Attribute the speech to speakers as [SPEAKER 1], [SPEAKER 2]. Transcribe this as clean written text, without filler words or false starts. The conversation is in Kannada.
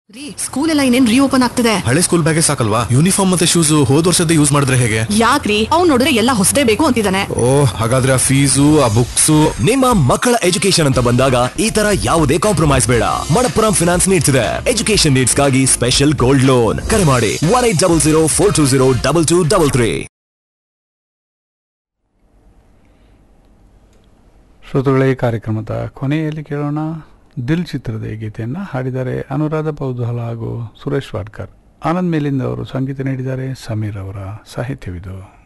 [SPEAKER 1] ಸ್ಕೂಲ್ ಎಲ್ಲ ಇನ್ನೇನ್ ರೀಓಪನ್ ಆಗ್ತಿದೆ.
[SPEAKER 2] ಹಳೆ ಸ್ಕೂಲ್ ಬ್ಯಾಗೇ ಸಾಕಲ್ವಾ, ಯೂನಿಫಾರ್ಮ್ ಮತ್ತೆ ಶೂಸ್ ಹೋದ್ ವರ್ಷದ ಯೂಸ್ ಮಾಡಿದ್ರೆ ಹೇಗೆ?
[SPEAKER 1] ಯಾಕ್ರಿ ಅವ್ನ್ ನೋಡಿದ್ರೆ ಎಲ್ಲ ಹೊಸದೇ ಬೇಕು ಅಂತಿದ್ದಾನೆ.
[SPEAKER 2] ಓ ಹಾಗಾದ್ರೆ ಆ ಫೀಸು ಆ ಬುಕ್ಸ್.
[SPEAKER 3] ನಿಮ್ಮ ಮಕ್ಕಳ ಎಜುಕೇಶನ್ ಅಂತ ಬಂದಾಗ ಈ ತರ ಯಾವುದೇ ಕಾಂಪ್ರಮೈಸ್ ಬೇಡ. ಮಣಪ್ಪುರಂ ಫಿನಾನ್ಸ್ ನೀಡ್ಸ್ ಇದೆ ಎಜುಕೇಶನ್ ನೀಡ್ಸ್ ಗಾಗಿ ಸ್ಪೆಷಲ್ ಗೋಲ್ಡ್ ಲೋನ್. ಕರೆ ಮಾಡಿ 1800420223.
[SPEAKER 4] ಶ್ರೋತೃಗಳೇ, ಈ ಕಾರ್ಯಕ್ರಮದ ಕೊನೆಯಲ್ಲಿ ಕೇಳೋಣ ದಿಲ್ ಚಿತ್ರದ ಗೀತೆಯನ್ನು ಹಾಡಿದ್ದಾರೆ ಅನುರಾಧ ಪೌದ್ವಾಲ ಹಾಗೂ ಸುರೇಶ್ ವಾಡ್ಕರ್. ಆನಂದ್ ಮೇಲಿಂದ ಅವರು ಸಂಗೀತ ನೀಡಿದ್ದಾರೆ. ಸಮೀರ್ ಅವರ ಸಾಹಿತ್ಯವಿದು.